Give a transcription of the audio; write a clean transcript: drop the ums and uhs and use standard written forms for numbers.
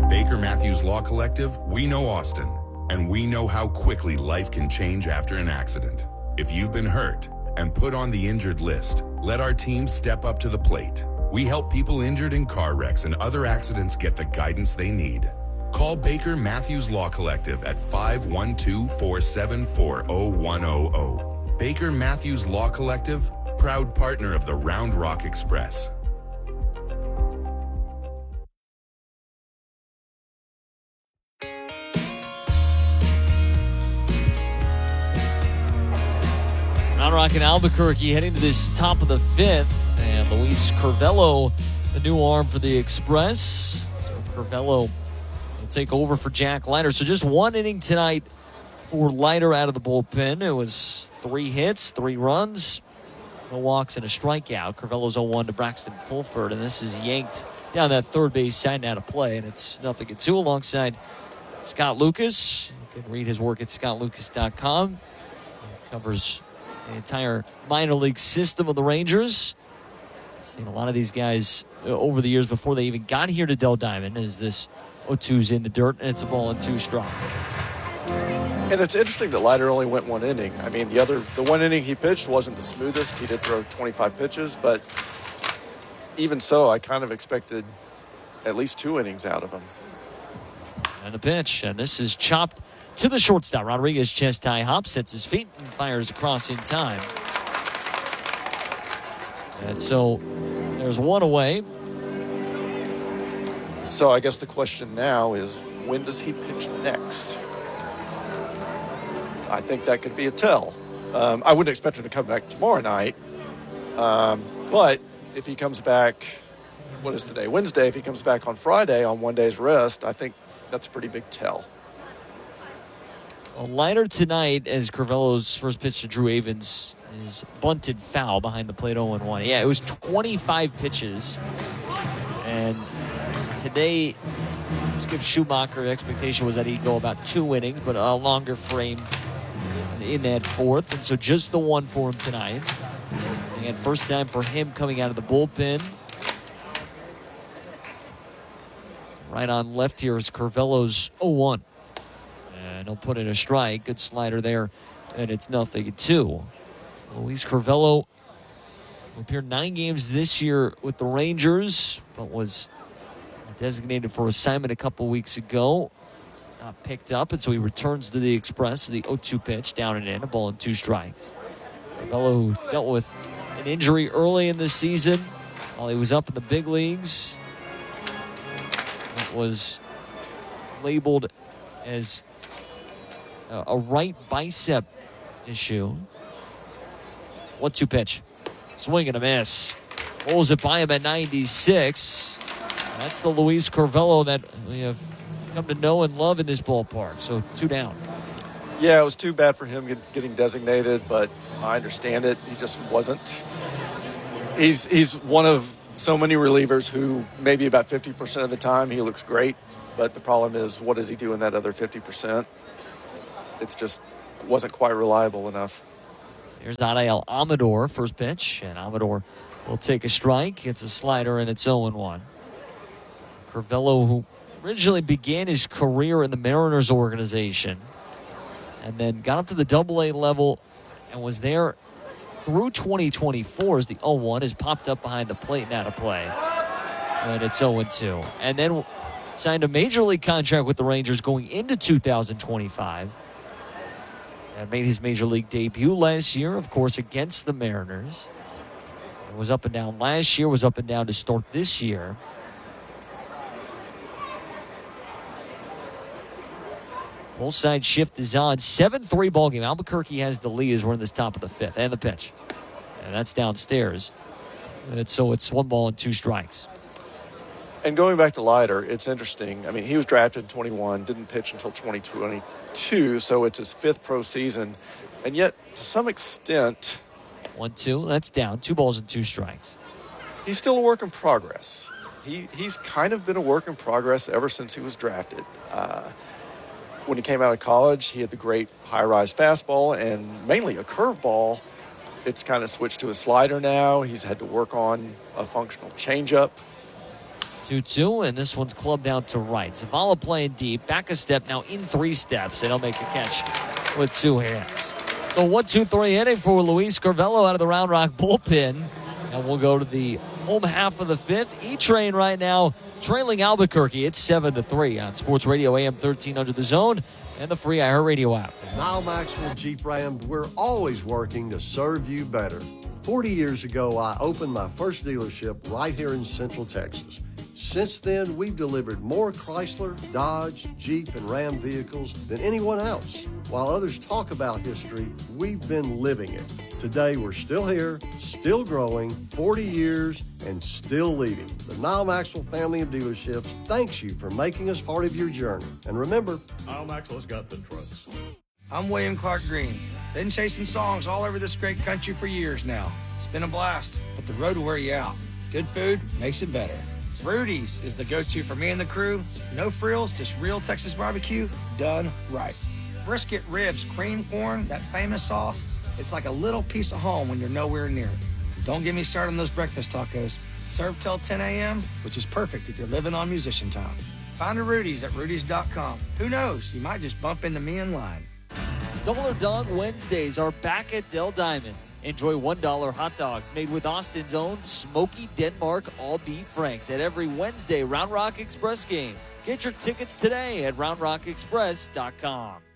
At Baker Matthews Law Collective, we know Austin, and we know how quickly life can change after an accident. If you've been hurt and put on the injured list, let our team step up to the plate. We help people injured in car wrecks and other accidents get the guidance they need. Call Baker Matthews Law Collective at 512-474-0100. Baker Matthews Law Collective, proud partner of the Round Rock Express. Round Rock and Albuquerque heading to this top of the fifth. And Luis Curvelo, the new arm for the Express. So Curvelo will take over for Jack Leiter. So just one inning tonight for Leiter out of the bullpen. It was 3 hits, 3 runs, no walks, and a strikeout. Curvelo's 0-1 to Braxton Fulford. And this is yanked down that third base side and out of play. And it's 0-2 alongside Scott Lucas. You can read his work at scottlucas.com. He covers the entire minor league system of the Rangers. Seen a lot of these guys over the years before they even got here to Dell Diamond, as this 0-2's in the dirt, and it's a ball and 2 strikes. And it's interesting that Leiter only went 1 inning. I mean, the one inning he pitched wasn't the smoothest. He did throw 25 pitches, but even so, I kind of expected at least 2 innings out of him. And the pitch, and this is chopped to the shortstop. Rodriguez chest high hop, sets his feet, and fires across in time. And so there's 1 away. So I guess the question now is, when does he pitch next? I think that could be a tell. I wouldn't expect him to come back tomorrow night. But if he comes back, what is today? Wednesday. If he comes back on Friday on 1 day's rest, I think that's a pretty big tell. A Leiter tonight, as Curvelo's first pitch to Drew Avens is bunted foul behind the plate 0-1. Yeah, it was 25 pitches. And today, Skip Schumacher, the expectation was that he'd go about 2 innings, but a longer frame in that fourth. And so just the 1 for him tonight. And first time for him coming out of the bullpen. Right on left here is Curvelo's 0-1. And he'll put in a strike. Good slider there. And it's 0-2. Luis Curvelo appeared 9 games this year with the Rangers, but was designated for assignment a couple weeks ago. Not picked up, and so he returns to the Express. The 0-2 pitch, down and in, a ball and 2 strikes. Curvelo, who dealt with an injury early in the season while he was up in the big leagues. It was labeled as a right bicep issue. 1-2 pitch. Swing and a miss. Rolls it by him at 96. That's the Luis Curvelo that we have come to know and love in this ballpark. So 2 down. Yeah, it was too bad for him getting designated, but I understand it. He just wasn't. He's one of so many relievers who maybe about 50% of the time he looks great, but the problem is, what does he do in that other 50%? It's just wasn't quite reliable enough. Here's Adael Amador, first pitch, and Amador will take a strike. It's a slider, and it's 0-1. Curvelo, who originally began his career in the Mariners organization and then got up to the Double-A level and was there through 2024 as the 0-1 has popped up behind the plate and out of play. And it's 0-2. And then signed a major league contract with the Rangers going into 2025. And made his major league debut last year, of course, against the Mariners. It was up and down last year, was up and down to start this year. Both side shift is on. 7-3 ball game. Albuquerque has the lead as we're in this top of the 5th. And the pitch. And that's downstairs. So it's 1 ball and 2 strikes. And going back to Leiter, it's interesting. I mean, he was drafted in 21, didn't pitch until 2022, so it's his 5th pro season. And yet, to some extent... 1-2, that's down. 2 balls and 2 strikes. He's still a work in progress. He's kind of been a work in progress ever since he was drafted. When he came out of college, he had the great high-rise fastball and mainly a curveball. It's kind of switched to a slider now. He's had to work on a functional changeup. 2-2, and this one's clubbed out to right. Zavala playing deep, back a step, now in 3 steps. They don't make the catch with 2 hands. So 1-2-3 inning for Luis Carvello out of the Round Rock bullpen. And we'll go to the home half of the 5th. E-Train right now trailing Albuquerque. It's 7-3 on Sports Radio AM 1300 The Zone and the free iHeartRadio app. At Nile Maxwell Jeep Ram, we're always working to serve you better. 40 years ago, I opened my first dealership right here in Central Texas. Since then, we've delivered more Chrysler, Dodge, Jeep, and Ram vehicles than anyone else. While others talk about history, we've been living it. Today, we're still here, still growing, 40 years, and still leading. The Nile Maxwell family of dealerships thanks you for making us part of your journey. And remember, Nile Maxwell's got the trucks. I'm William Clark Green. Been chasing songs all over this great country for years now. It's been a blast, but the road will wear you out. Good food makes it better. Rudy's is the go-to for me and the crew. No frills, just real Texas barbecue done right. Brisket, ribs, cream corn, that famous sauce. It's like a little piece of home when you're nowhere near it. Don't get me started on those breakfast tacos. Served till 10 a.m., which is perfect if you're living on musician time. Find a Rudy's at rudys.com. Who knows, you might just bump into me in line. Double or Dog Wednesdays are back at Del Diamond. Enjoy $1 hot dogs made with Austin's own Smoky Denmark all-beef franks at every Wednesday Round Rock Express game. Get your tickets today at roundrockexpress.com.